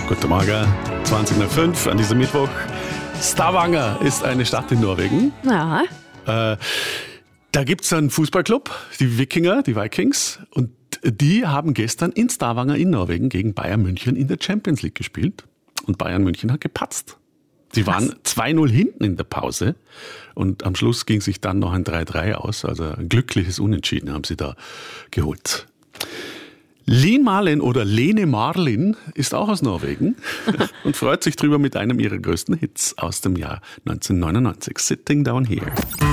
Guten Morgen, 20 nach 5 an diesem Mittwoch. Stavanger ist eine Stadt in Norwegen. Ja. Da gibt es einen Fußballclub, die Wikinger, die Vikings. Und die haben gestern in Stavanger in Norwegen gegen Bayern München in der Champions League gespielt. Und Bayern München hat gepatzt. Sie waren 2-0 hinten in der Pause. Und am Schluss ging sich dann noch ein 3-3 aus. Also ein glückliches Unentschieden haben sie da geholt. Lene Marlin oder Lene Marlin ist auch aus Norwegen und freut sich drüber mit einem ihrer größten Hits aus dem Jahr 1999, Sitting Down Here.